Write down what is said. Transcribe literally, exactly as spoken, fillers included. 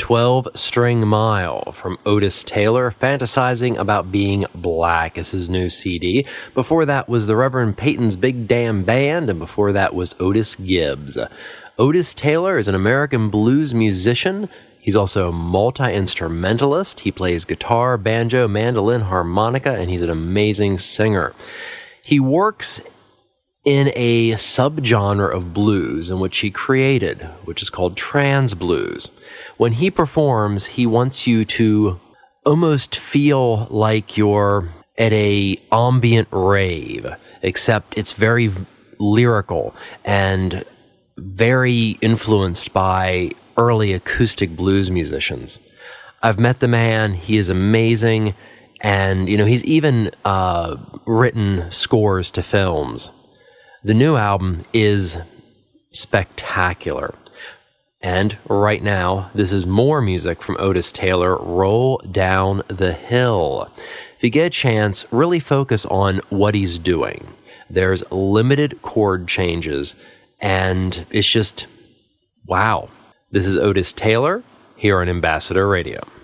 twelve-String Mile from Otis Taylor, fantasizing about being black is his new C D. Before that was the Reverend Peyton's Big Damn Band, and before that was Otis Gibbs. Otis Taylor is an American blues musician. He's also a multi-instrumentalist. He plays guitar, banjo, mandolin, harmonica, and he's an amazing singer. He works in a subgenre of blues in which he created, which is called trans blues. When he performs, he wants you to almost feel like you're at a ambient rave, except it's very lyrical and very influenced by early acoustic blues musicians. I've met the man. He is amazing. And, you know, he's even uh, written scores to films. The new album is spectacular. And right now, this is more music from Otis Taylor, Roll Down the Hill. If you get a chance, really focus on what he's doing. There's limited chord changes, and it's just, wow. This is Otis Taylor here on Ambassador Radio.